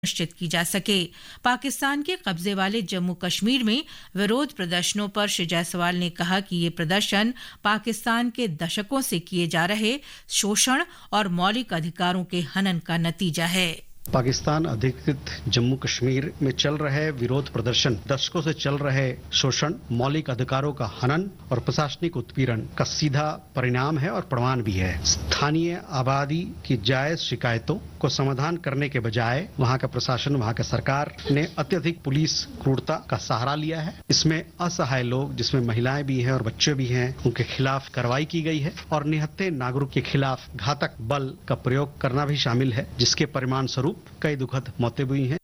निश्चित की जा सके। पाकिस्तान के कब्जे वाले जम्मू कश्मीर में विरोध प्रदर्शनों पर श्री जायसवाल ने कहा कि ये प्रदर्शन पाकिस्तान के दशकों से किए जा रहे शोषण और मौलिक अधिकारों के हनन का नतीजा है। पाकिस्तान अधिकृत जम्मू कश्मीर में चल रहे विरोध प्रदर्शन दशकों से चल रहे शोषण, मौलिक अधिकारों का हनन और प्रशासनिक उत्पीड़न का सीधा परिणाम है और प्रमाण भी है। स्थानीय आबादी की जायज शिकायतों को समाधान करने के बजाय वहां का प्रशासन, वहां का सरकार ने अत्यधिक पुलिस क्रूरता का सहारा लिया है। इसमें असहाय लोग, जिसमें महिलाएं भी हैं और बच्चे भी हैं, उनके खिलाफ कार्रवाई की गई है और निहत्थे नागरिक के खिलाफ घातक बल का प्रयोग करना भी शामिल है, जिसके परिणाम स्वरूप कई दुखद मौतें हुई हैं।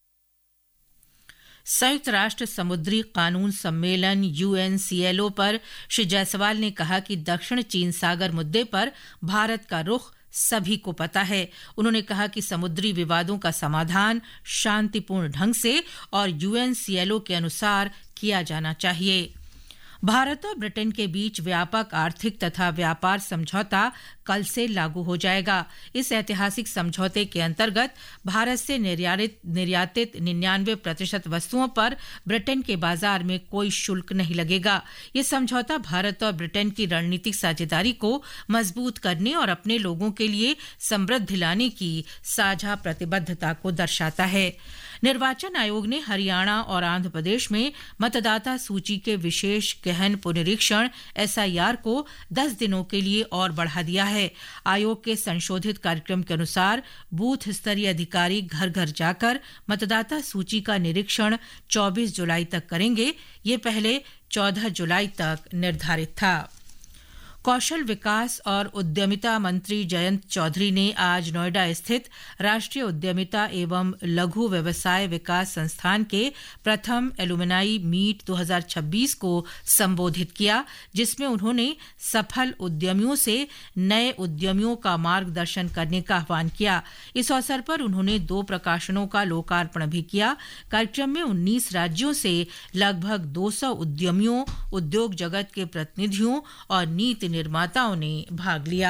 संयुक्त राष्ट्र समुद्री कानून सम्मेलन UNCLO पर श्री जायसवाल ने कहा कि दक्षिण चीन सागर मुद्दे पर भारत का रुख सभी को पता है। उन्होंने कहा कि समुद्री विवादों का समाधान शांतिपूर्ण ढंग से और UNCLO के अनुसार किया जाना चाहिए। भारत और ब्रिटेन के बीच व्यापक आर्थिक तथा व्यापार समझौता कल से लागू हो जाएगा। इस ऐतिहासिक समझौते के अंतर्गत भारत से निर्यातित 99% वस्तुओं पर ब्रिटेन के बाजार में कोई शुल्क नहीं लगेगा। ये समझौता भारत और ब्रिटेन की रणनीतिक साझेदारी को मजबूत करने और अपने लोगों के लिए समृद्धि लाने की साझा प्रतिबद्धता को दर्शाता है। निर्वाचन आयोग ने हरियाणा और आंध्र प्रदेश में मतदाता सूची के विशेष गहन पुनरीक्षण SIR को 10 दिनों के लिए और बढ़ा दिया है। आयोग के संशोधित कार्यक्रम के अनुसार बूथ स्तरीय अधिकारी घर घर जाकर मतदाता सूची का निरीक्षण 24 जुलाई तक करेंगे। ये पहले 14 जुलाई तक निर्धारित था। कौशल विकास और उद्यमिता मंत्री जयंत चौधरी ने आज नोएडा स्थित राष्ट्रीय उद्यमिता एवं लघु व्यवसाय विकास संस्थान के प्रथम एलुमनाई मीट 2026 को संबोधित किया, जिसमें उन्होंने सफल उद्यमियों से नए उद्यमियों का मार्गदर्शन करने का आह्वान किया। इस अवसर पर उन्होंने 2 प्रकाशनों का लोकार्पण भी किया। कार्यक्रम में 19 राज्यों से लगभग 200 उद्यमियों, उद्योग जगत के प्रतिनिधियों और नीति निर्माताओं ने भाग लिया।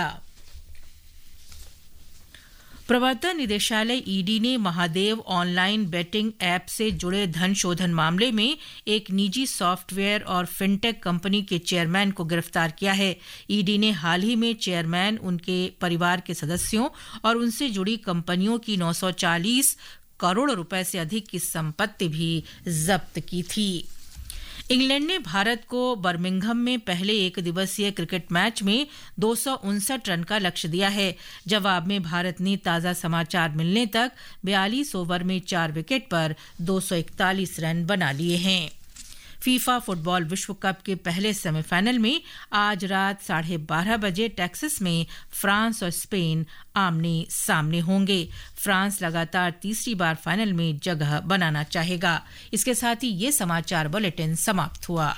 प्रवर्तन निदेशालय ED ने महादेव ऑनलाइन बेटिंग ऐप से जुड़े धन शोधन मामले में एक निजी सॉफ्टवेयर और फिनटेक कंपनी के चेयरमैन को गिरफ्तार किया है। ED ने हाल ही में चेयरमैन, उनके परिवार के सदस्यों और उनसे जुड़ी कंपनियों की 940 करोड़ रुपए से अधिक की संपत्ति भी जब्त की थी। इंग्लैंड ने भारत को बर्मिंघम में पहले एक दिवसीय क्रिकेट मैच में 259 रन का लक्ष्य दिया है। जवाब में भारत ने ताज़ा समाचार मिलने तक 42 ओवर में 4 विकेट पर 241 रन बना लिए हैं। फीफा फुटबॉल विश्व कप के पहले सेमीफाइनल में आज रात 12:30 बजे टेक्सास में फ्रांस और स्पेन आमने सामने होंगे। फ्रांस लगातार तीसरी बार फाइनल में जगह बनाना चाहेगा। इसके साथ ही ये समाचार बुलेटिन समाप्त हुआ।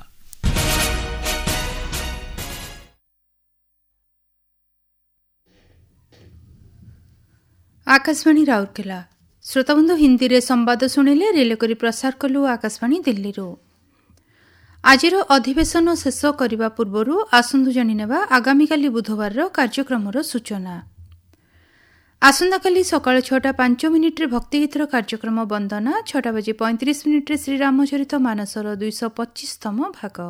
आकाशवाणी राउरकेला श्रोताबंधु हिंदी रे संवाद शुणिले रिले करी प्रसार कलु आकाशवाणी दिल्ली रो। आजिर अधिवेशन शेष करने पूर्व आसंतु जाणिनेबा आगामीकाली बुधवार कार्यक्रम सूचना। आसंताकाली सकाळ 6:05 भक्तिगीतर कार्यक्रम वंदना, 6:35 श्रीरामचरित मानसर 225तम भाग,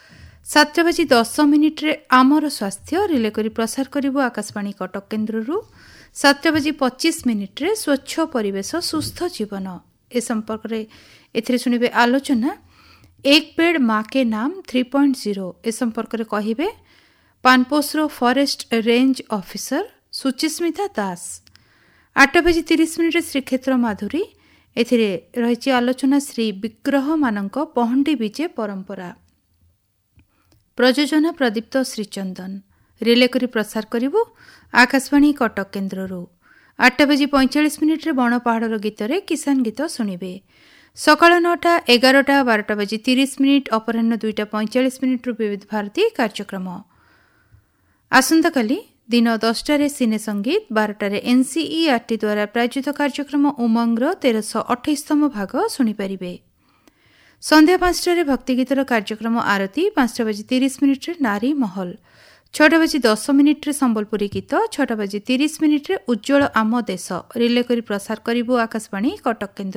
7:10 आमर स्वास्थ्य रिले करी प्रसार करिबो आकाशवाणी कटक केन्द्ररू, 7:25 स्वच्छ परिवेश सुस्थ जीवन ए संपर्क रे एथिरे सुनिबे आलोचना एक पेड़ माँ के नाम 3.0 ए संपर्क रे कहिबे पानपोसरो फॉरेस्ट रेंज ऑफिसर सुचिस्मिता दास। 8:30 श्रीक्षेत्र माधुरी एथिरे रहिछि आलोचना श्री विग्रह मानक पहंडी विजे परंपरा। प्रयोजन प्रदीप्त श्रीचंदन रिले करी प्रसार करिबो आकाशवाणी कटक केन्द्ररू। 8:45 बण पहाड़र गीतरे किसान गीत शुणिबे। सकाळ 9टा, 11टा, 12:30 अपराह्न 2:45 विविध भारती कार्यक्रम। आसंताकाली दिन 10टारे सिने संगीत, 12टारे NCERT द्वारा प्रायोजित कार्यक्रम उमंगर 1328तम भाग शुणिपारे। संध्या 5टारे भक्तिगीतर कार्यक्रम आरती, 5:30 नारी महल, 6:10 ସମ୍ବଲପୁରୀ ଗୀତ 6:30 ଉଜ୍ଜ୍ୱଳ ଆମ ଦେଶ ରିଲେ କରି ପ୍ରସାର କରିବୁ ଆକାଶବାଣୀ କଟକ କେନ୍ଦ୍ର।